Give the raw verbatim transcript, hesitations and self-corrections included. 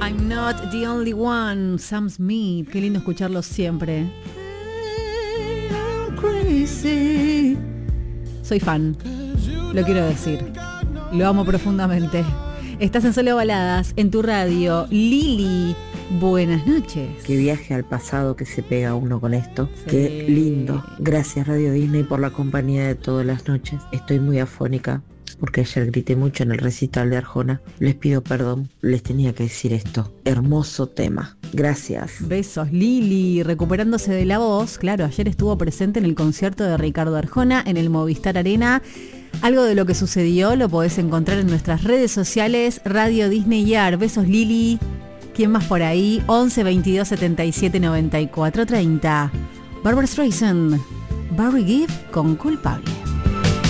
I'm not the only one, Sam Smith. Qué lindo escucharlo siempre. I'm crazy. Soy fan, lo quiero decir. Lo amo profundamente. Estás en Solo Baladas, en tu radio. Lili, buenas noches. Qué viaje al pasado que se pega uno con esto. Sí. Qué lindo. Gracias Radio Disney por la compañía de todas las noches. Estoy muy afónica porque ayer grité mucho en el recital de Arjona. Les pido perdón, les tenía que decir esto. Hermoso tema. Gracias. Besos, Lili, recuperándose de la voz. Claro, ayer estuvo presente en el concierto de Ricardo Arjona en el Movistar Arena. Algo de lo que sucedió lo podés encontrar en nuestras redes sociales, Radio Disney Yar. Besos, Lili. ¿Quién más por ahí? once veintidós setenta y siete noventa y cuatro treinta. Barbra Streisand, Barry Gibb con Culpable.